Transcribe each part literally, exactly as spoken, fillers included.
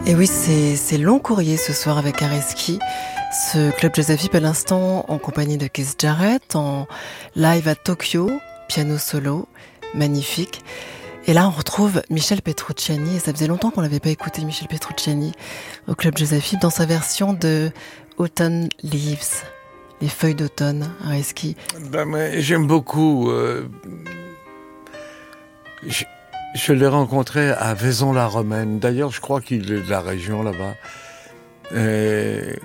Et oui, c'est, c'est long courrier ce soir avec Areski. Ce club Jazz F I P à l'instant en compagnie de Keith Jarrett, en live à Tokyo, piano solo, magnifique. Et là, on retrouve Michel Petrucciani, et ça faisait longtemps qu'on n'avait pas écouté Michel Petrucciani au club Jazz F I P dans sa version de Autumn Leaves, les feuilles d'automne, Areski. Ben, mais j'aime beaucoup. Euh, je, je l'ai rencontré à Vaison-la-Romaine. D'ailleurs, je crois qu'il est de la région là-bas. Et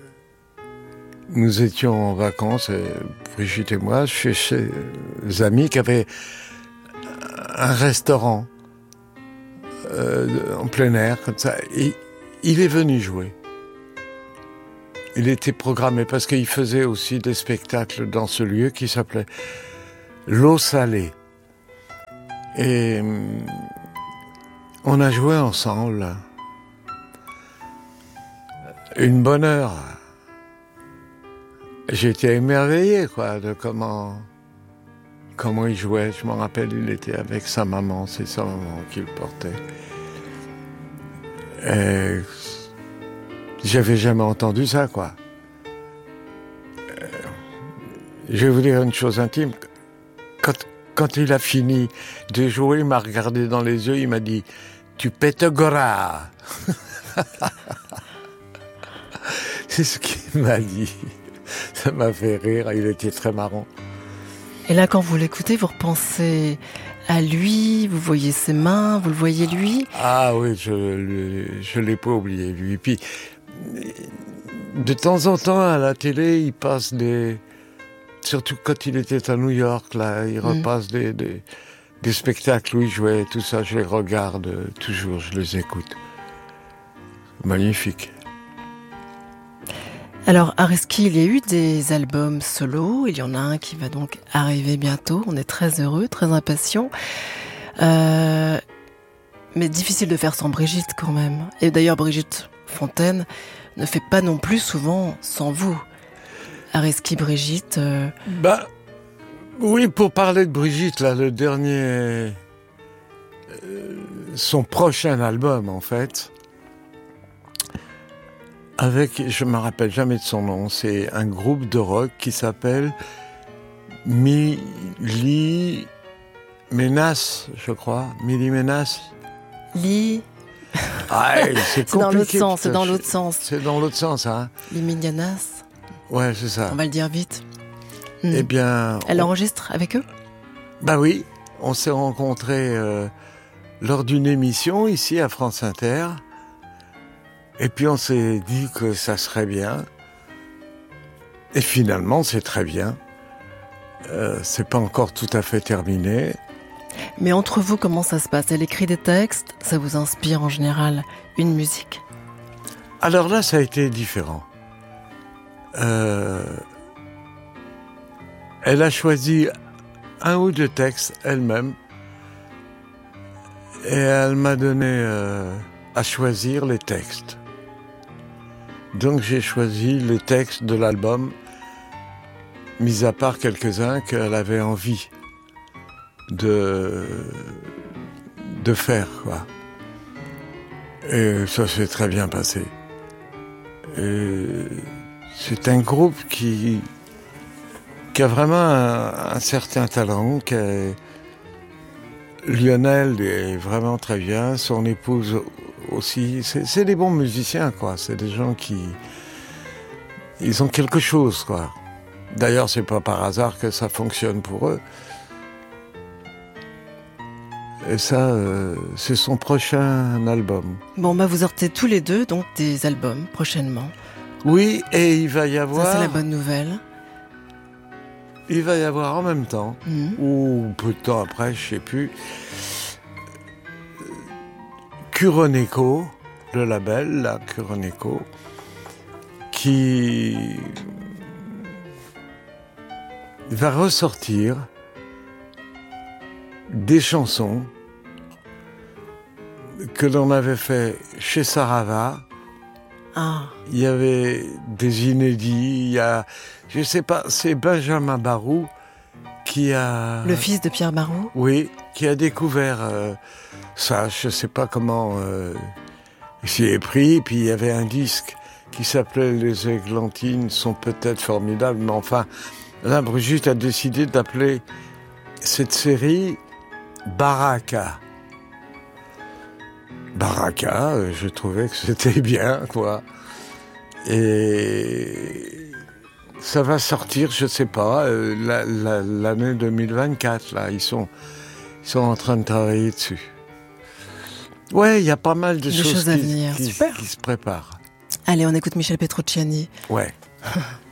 nous étions en vacances, Brigitte et moi, chez, chez des amis qui avaient un restaurant euh, en plein air, comme ça. Et il est venu jouer. Il était programmé parce qu'il faisait aussi des spectacles dans ce lieu qui s'appelait L'eau salée. Et on a joué ensemble une bonne heure. J'étais émerveillé, quoi, de comment, comment il jouait. Je m'en rappelle, il était avec sa maman, c'est sa maman qui le portait. Et j'avais jamais entendu ça, quoi. Je vais vous dire une chose intime. Quand, quand il a fini de jouer, il m'a regardé dans les yeux, il m'a dit « Tu pètes gora !» C'est ce qu'il m'a dit. Ça m'a fait rire, il était très marrant. Et là, quand vous l'écoutez, vous repensez à lui, vous voyez ses mains, vous le voyez lui. Ah oui, je ne l'ai pas oublié, lui. Et puis, de temps en temps, à la télé, il passe des... Surtout quand il était à New York, là, il repasse mmh. des, des, des spectacles où il jouait, tout ça, je les regarde toujours, je les écoute. Magnifique. Alors, Areski, il y a eu des albums solo, il y en a un qui va donc arriver bientôt, on est très heureux, très impatients. Euh, mais difficile de faire sans Brigitte quand même. Et d'ailleurs, Brigitte Fontaine ne fait pas non plus souvent sans vous. Areski, Brigitte... Euh... Bah, oui, pour parler de Brigitte, là, le dernier... Euh, son prochain album, en fait... Avec, je me rappelle jamais de son nom, c'est un groupe de rock qui s'appelle Mili Menace, je crois. Mili Menace. Li. Ah, c'est, c'est dans l'autre sens, c'est dans l'autre sens. C'est dans l'autre sens, hein. Liminianas. Ouais, c'est ça. On va le dire vite. Hmm. Eh bien. Elle on... enregistre avec eux ? Bah oui, on s'est rencontrés euh, lors d'une émission ici à France Inter. Et puis on s'est dit que ça serait bien. Et finalement, c'est très bien. Euh, c'est pas encore tout à fait terminé. Mais entre vous, comment ça se passe ? Elle écrit des textes, ça vous inspire en général une musique ? Alors là, ça a été différent. Euh, elle a choisi un ou deux textes elle-même. Et elle m'a donné euh, à choisir les textes. Donc j'ai choisi les textes de l'album, mis à part quelques-uns qu'elle avait envie de, de faire, quoi. Et ça s'est très bien passé. Et c'est un groupe qui, qui a vraiment un, un certain talent. Qui est, Lionel est vraiment très bien, son épouse aussi, c'est, c'est des bons musiciens, quoi. C'est des gens qui... Ils ont quelque chose, quoi. D'ailleurs, c'est pas par hasard que ça fonctionne pour eux. Et ça, euh, c'est son prochain album. Bon, bah vous sortez tous les deux, donc, des albums, prochainement. Oui, et il va y avoir... Ça, c'est la bonne nouvelle. Il va y avoir en même temps, mmh. ou peu de temps après, je sais plus... Kuroneko, le label, là, Kuroneko, qui va ressortir des chansons que l'on avait fait chez Sarava. Ah. Il y avait des inédits, il y a, je sais pas, c'est Benjamin Barou qui a... Le fils de Pierre Barou ? Oui, qui a découvert... Euh, ça, je sais pas comment euh, J'y ai pris, puis il y avait un disque qui s'appelait Les Églantines sont peut-être formidables, mais enfin, là, Brigitte a décidé d'appeler cette série Baraka. Baraka, je trouvais que c'était bien, quoi. Et ça va sortir, je sais pas, euh, la, la, l'année deux mille vingt-quatre, là, ils sont, ils sont en train de travailler dessus. Ouais, il y a pas mal de Des choses, choses à qui, venir. qui, Super. qui se préparent. Allez, on écoute Michel Petrucciani. Ouais.